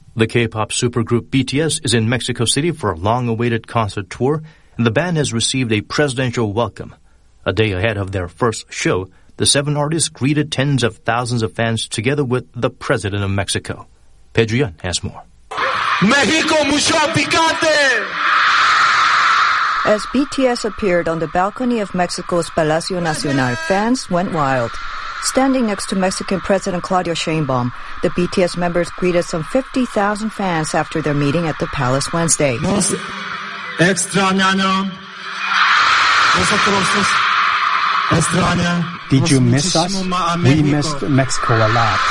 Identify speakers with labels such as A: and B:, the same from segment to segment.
A: The K-pop supergroup BTS is in Mexico City for a long-awaited concert tour, and the band has received a presidential welcome. A day ahead of their first show, the 7 artists greeted tens of thousands of fans together with the President of Mexico. Pedrian has more.
B: Mexico mucho picante!
C: As BTS appeared on the balcony of Mexico's Palacio Nacional, fans went wild. Standing next to Mexican President Claudia Sheinbaum, the BTS members greeted some 50,000 fans after their meeting at the palace Wednesday.
B: Nos extrañaron. Nosotros extrañan.
D: Did you miss us? We missed Mexico a lot.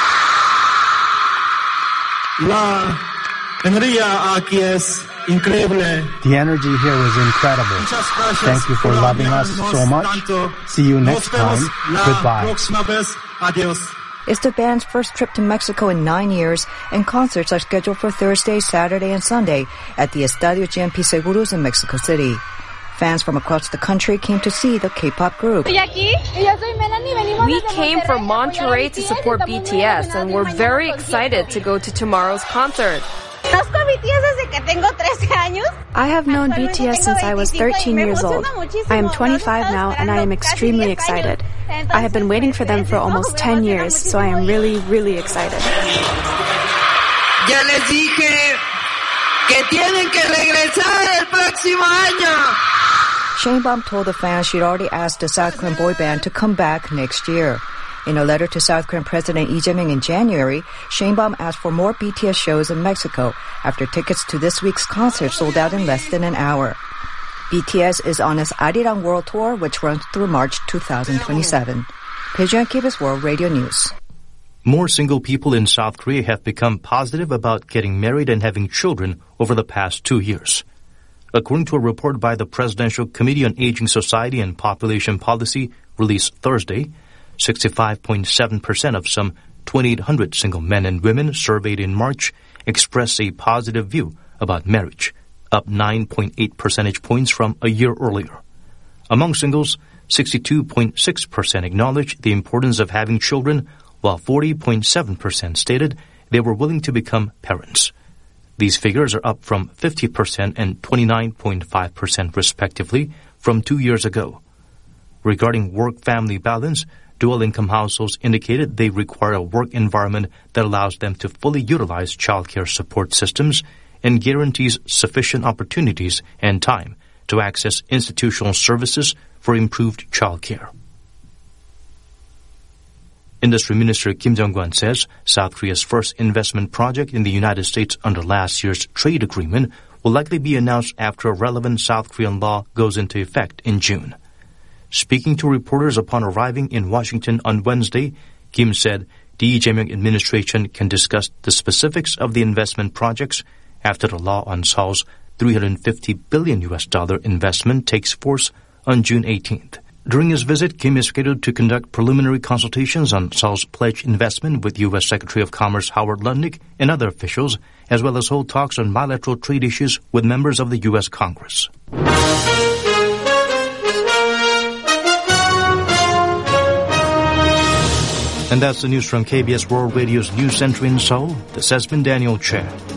B: La energía aquí es increíble.
D: The energy here was incredible. Thank you for loving us so much. See you next time. Goodbye.
C: It's the band's first trip to Mexico in 9 years, and concerts are scheduled for Thursday, Saturday, and Sunday at the Estadio GNP Seguros in Mexico City. Fans from across the country came to see the K-pop group.
E: We came from Monterrey to support BTS, and we're very excited to go to tomorrow's concert.
F: I have known BTS since I was 13 years old. I am 25 now, and I am extremely excited. I have been waiting for them for almost 10 years, so I am really, really excited.
B: Ya les dije que tienen que regresar el próximo año.
C: Sheinbaum told the fans she'd already asked the South Korean boy band to come back next year. In a letter to South Korean President Lee Jae-myung in January, Sheinbaum asked for more BTS shows in Mexico after tickets to this week's concert sold out in less than an hour. BTS is on its Arirang World Tour, which runs through March 2027. Pejun KBS World Radio News.
A: More single people in South Korea have become positive about getting married and having children over the past 2 years. According to a report by the Presidential Committee on Aging Society and Population Policy released Thursday, 65.7% of some 2,800 single men and women surveyed in March expressed a positive view about marriage, up 9.8 percentage points from a year earlier. Among singles, 62.6% acknowledged the importance of having children, while 40.7% stated they were willing to become parents. These figures are up from 50% and 29.5% respectively from 2 years ago. Regarding work-family balance, dual-income households indicated they require a work environment that allows them to fully utilize childcare support systems and guarantees sufficient opportunities and time to access institutional services for improved childcare. Industry Minister Kim Jong-kwon says South Korea's first investment project in the United States under last year's trade agreement will likely be announced after a relevant South Korean law goes into effect in June. Speaking to reporters upon arriving in Washington on Wednesday, Kim said the Lee Jae-myung administration can discuss the specifics of the investment projects after the law on Seoul's $350 billion investment takes force on June 18th. During his visit, Kim is scheduled to conduct preliminary consultations on Seoul's pledged investment with U.S. Secretary of Commerce Howard Lutnick and other officials, as well as hold talks on bilateral trade issues with members of the U.S. Congress. And that's the news from KBS World Radio's News Center in Seoul. This has been Daniel Chen.